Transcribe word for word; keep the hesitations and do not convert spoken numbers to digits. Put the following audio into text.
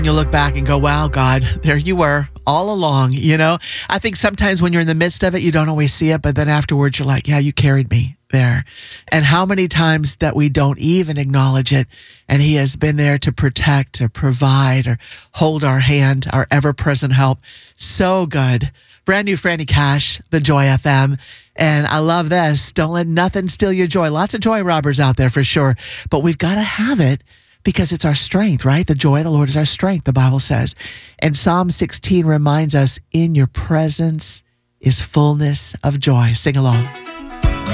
You'll look back and go, wow, God, there you were all along. You know, I think sometimes when you're in the midst of it, you don't always see it. But then afterwards, you're like, yeah, you carried me there. And how many times that we don't even acknowledge it. And he has been there to protect, to provide, or hold our hand, our ever-present help. So good. Brand new Franny Cash, the Joy F M. And I love this. Don't let nothing steal your joy. Lots of joy robbers out there for sure. But we've got to have it because it's our strength, right? The joy of the Lord is our strength, the Bible says. And Psalm sixteen reminds us, in your presence is fullness of joy. Sing along.